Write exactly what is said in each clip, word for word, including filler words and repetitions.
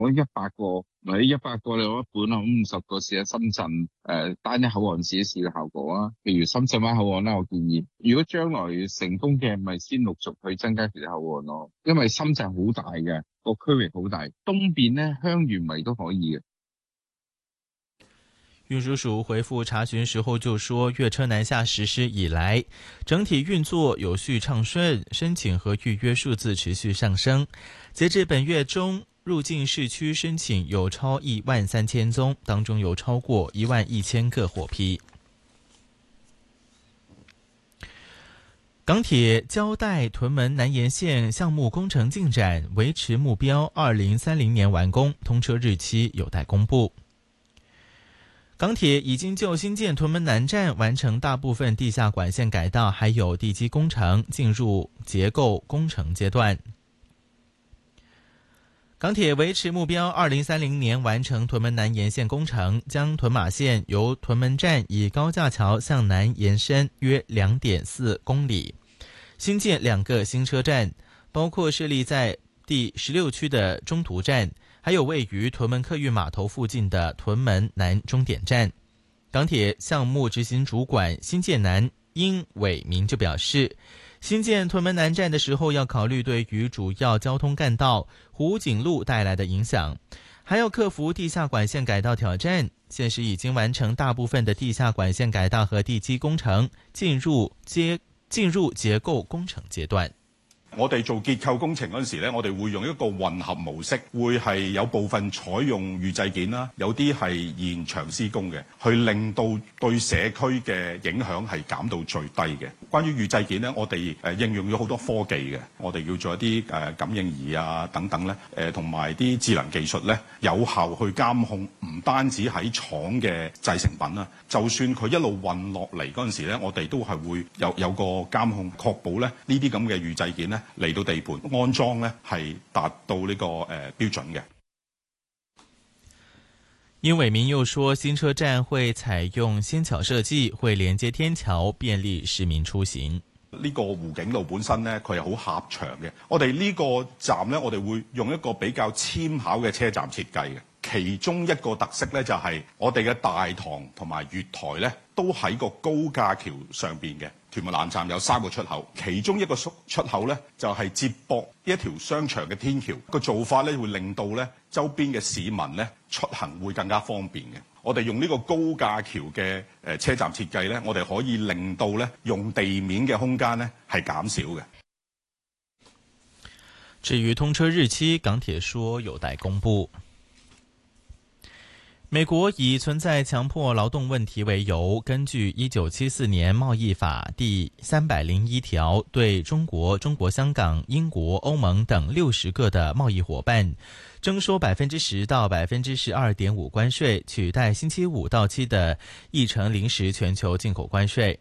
我一百個，咪一百個你攞一本啊，咁五十個試下深圳誒、呃、單一口岸試一試嘅效果啊。譬如深圳灣口岸啦，我建議，如果將來成功嘅，咪先陸續去增加其他口岸咯。因為深圳好大嘅，個區域好大，東邊咧香園圍都可以嘅。 运输署回复查询时候就说，粤车南下实施以来，整体运作有序畅顺，申请和预约数字持续上升。截至本月中，入境市区申请有超一万三千宗，当中有超过一万一千个获批。港铁交代屯门南延线项目工程进展，维持目标二零三零年完工，通车日期有待公布。港铁已经就新建屯门南站完成大部分地下管线改道，还有地基工程进入结构工程阶段。港铁维持目标二零三零年完成屯门南延线工程，将屯马线由屯门站以高架桥向南延伸约 二点四公里，新建两个新车站，包括设立在第十六区的中途站，还有位于屯门客运码头附近的屯门南终点站。港铁项目执行主管新建南殷伟明就表示，新建屯门南站的时候要考虑对于主要交通干道湖景路带来的影响，还要克服地下管线改道挑战。现时已经完成大部分的地下管线改道和地基工程，进入结进入结構工程階段。 我哋做結構工程嗰陣時咧，我哋會用一個混合模式，會係有部分採用預製件啦，有啲係現場施工嘅，去令到對社區嘅影響係減到最低嘅。關於預製件咧，我哋誒應用咗好多科技嘅，我哋要做一啲誒感應儀啊等等咧，誒同埋啲智能技術咧，有效去監控唔單止喺廠嘅製成品啦，就算佢一路運落嚟嗰陣時咧，我哋都係會有有個監控，確保咧呢啲咁嘅預製件咧嚟到地盤安裝呢係達到呢、這個誒、呃、標準嘅。 殷偉明又說，新車站會採用仙橋設計，會連接天橋，便利市民出行。 呢個湖景路本身呢，佢係好狹長嘅。我哋呢個站呢，我哋會用一個比較纖巧嘅車站設計嘅。其中一個特色呢，就係、是、我哋嘅大堂同埋月台呢，都喺個高架橋上邊嘅。屯門南站有三個出口，其中一個出口呢，就係、是、接駁一條商場嘅天橋。個做法呢，會令到呢周邊嘅市民呢出行會更加方便嘅。我哋用呢個高架橋嘅誒車站設計呢，我哋可以令到呢用地面嘅空間呢係減少嘅。 至於通車日期，港鐵說有待公布。美國以存在強迫勞動問題為由，根據一九七四年貿易法第三百零一條，對中國、中國香港、英國、歐盟等六十個的貿易夥伴徵收百分之十到百分之十二點五關稅，取代星期五到期的議程臨時全球進口關稅。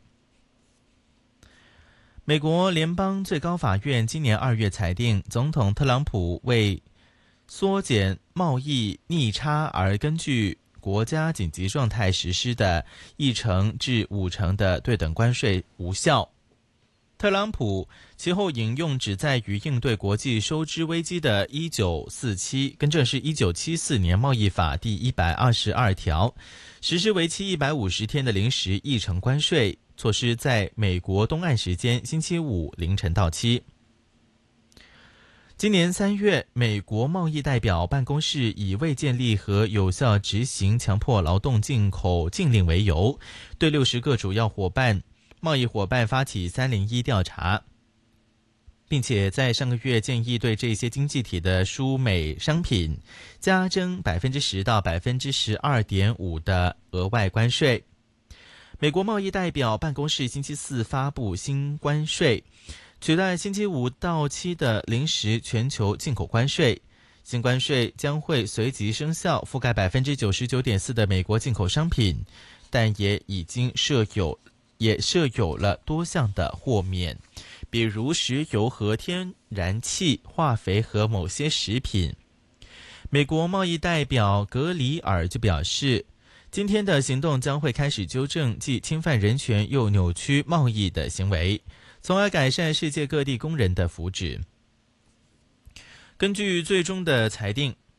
美國聯邦最高法院今年二月裁定，總統特朗普為縮減貿易逆差而根據國家緊急狀態實施的一成至五成的對等關稅無效。特朗普其後引用旨在於應對國際收支危機的一九四七，更正是一九七四年貿易法第一百二十二條，實施為期一百五十天的臨時一成關稅措施，在美國東岸時間星期五凌晨到期。今年三月，美國貿易代表辦公室以未建立和有效執行強迫勞動進口禁令為由，對六十個主要夥伴貿易夥伴發起三零一調查，並且在上個月建議對這些經濟體的輸美商品加徵百分之十到百分之十二點五的額外關稅。美國貿易代表辦公室星期四發布新關稅，取代星期五到期的臨時全球進口關稅。新關稅將會隨即生效，覆蓋百分之九十九點四的美國進口商品，但也已經設有也設有了多項的豁免，比如石油和天然氣、化肥和某些食品。美國貿易代表格里爾就表示，今天的行動將會開始糾正既侵犯人權又扭曲貿易的行為，從而改善世界各地工人的福祉。根據最終的裁定，